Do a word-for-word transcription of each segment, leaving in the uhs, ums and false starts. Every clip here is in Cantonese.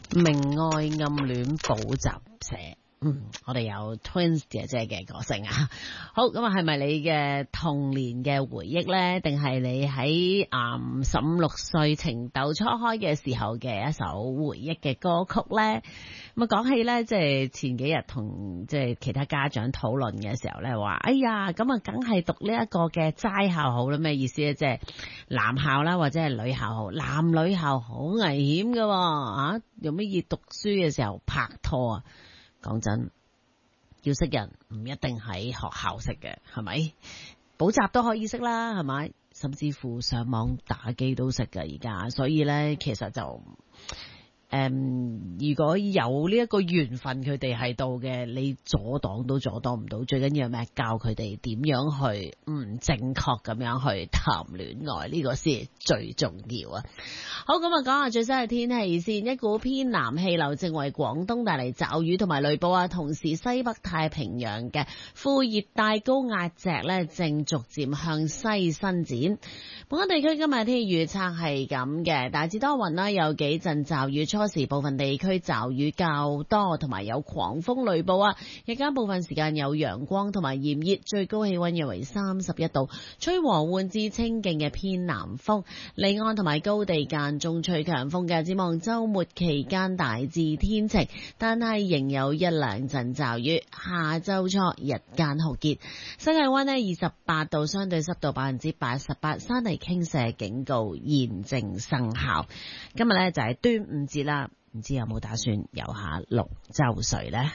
明愛暗戀補習社。嗯，我哋有 Twins 姐姐嘅歌聲啊。好，咁啊，係咪你嘅童年嘅回憶呢？定係你喺嗯十五六歲情竇初開嘅時候嘅一首回憶嘅歌曲呢？咁啊，講起呢，即係前幾日同即係其他家長討論嘅時候呢，話哎呀，咁啊，梗係讀呢一個嘅齋校好啦。咩意思呢？即係男校啦，或者係女校好，男女校好危險噶啊！有乜嘢讀書嘅時候拍拖啊？講真，要識人唔一定喺學校識嘅，係咪？補習都可以識啦，係咪？甚至乎上網打機都識㗎而家，所以呢，其實就誒、嗯，如果有呢一個緣分，佢哋喺度嘅，你阻擋都阻擋唔到。最緊要係咩？教佢哋點樣去唔正確咁樣去談戀愛，呢、這個先係最重要啊！好，咁啊，講下最新嘅天氣先。一股偏南氣流正為廣東帶嚟驟雨同埋雷暴啊，同時西北太平洋嘅副熱帶高壓脊呢，正逐漸向西伸展。本港地區今日天氣預測係咁嘅，大致多雲啦，有幾陣驟雨，初時部分地區驟雨較多，同埋有狂風雷暴啊。日間部分時間有陽光同埋炎熱，最高氣溫約為三十一度，吹和緩至清勁嘅偏南風，離岸同埋高地間中吹強風嘅。展望周末期間大致天晴，但係仍有一兩陣驟雨。下周初日間酷熱，室氣溫呢二十八度，相對濕度百分之八十八，山泥傾瀉警告現正生效。今日呢就係端午節啦，唔知有冇打算遊下龍舟水呢？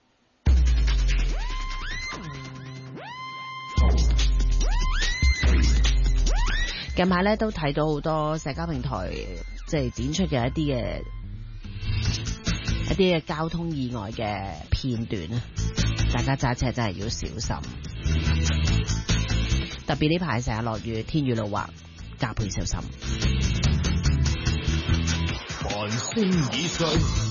近排咧都睇到好多社交平台即係展出嘅一啲嘅一啲嘅交通意外嘅片段啊，大家揸車真係要小心，特別呢排成日落雨，天雨路滑，加倍小心。 繁星以上。